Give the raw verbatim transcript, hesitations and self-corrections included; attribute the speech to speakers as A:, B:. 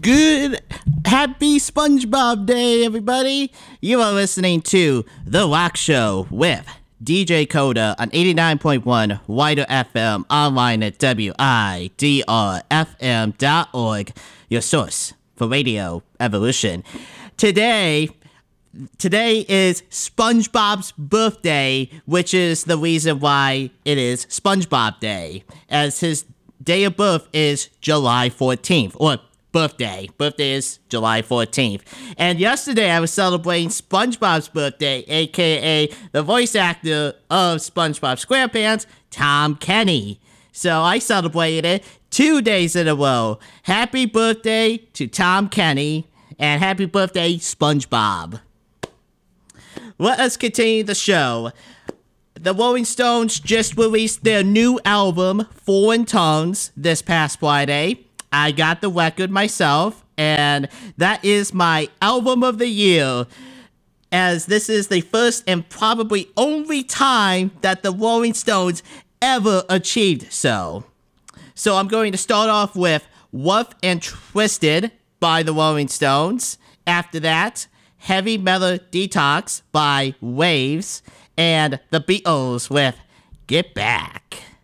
A: Good, happy SpongeBob Day, everybody. You are listening to The Rock Show with D J Coda on eighty-nine point one Wider F M, online at W I D R F M dot org, your source for radio evolution. Today, today is SpongeBob's birthday, which is the reason why it is SpongeBob Day, as his day of birth is July fourteenth, or birthday. Birthday is July fourteenth. And yesterday I was celebrating SpongeBob's birthday, aka the voice actor of SpongeBob SquarePants, Tom Kenny. So I celebrated it two days in a row. Happy birthday to Tom Kenny, and happy birthday, SpongeBob. Let us continue the show. The Rolling Stones just released their new album, Foreign Tongues, this past Friday. I got the record myself, and that is my album of the year, as this is the first and probably only time that the Rolling Stones ever achieved so. So I'm going to start off with Rough and Twisted by the Rolling Stones. After that, Heavy Metal Detox by Waves, and the Beatles with Get Back.